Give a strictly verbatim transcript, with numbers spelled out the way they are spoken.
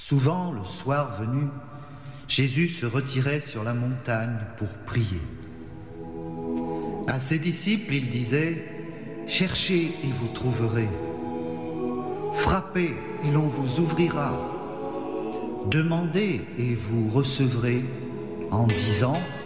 Souvent, le soir venu, Jésus se retirait sur la montagne pour prier. À ses disciples, il disait « Cherchez et vous trouverez. Frappez et l'on vous ouvrira. Demandez et vous recevrez, en disant «